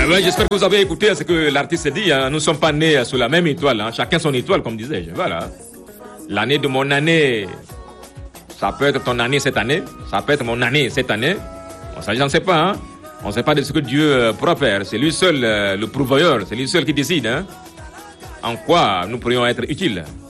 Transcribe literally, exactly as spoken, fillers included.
Ah ouais, j'espère que vous avez écouté ce que l'artiste dit. Hein. Nous ne sommes pas nés sous la même étoile. Hein. Chacun son étoile, comme disais-je. Voilà. L'année de mon année, ça peut être ton année cette année. Ça peut être mon année cette année. Bon, ça, j'en sais pas. Hein. On ne sait pas de ce que Dieu euh, profère. C'est lui seul, euh, le pourvoyeur. C'est lui seul qui décide. Hein. En quoi nous pourrions être utiles.